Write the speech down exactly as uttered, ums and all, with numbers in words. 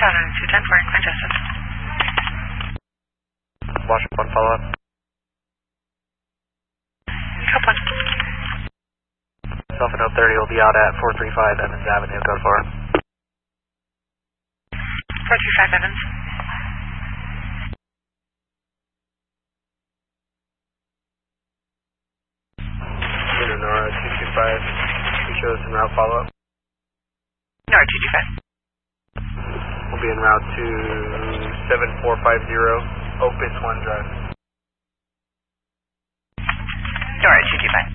Southern two ten four, congested. Washington one, follow up. Code one. Dolphin oh thirty will be out at four three five Evans Avenue, code four. four three five Evans. Nora two two five, we show us en route follow up. Nora two two five. We'll be en route to seven four five zero Opus one Drive. Nora two two five.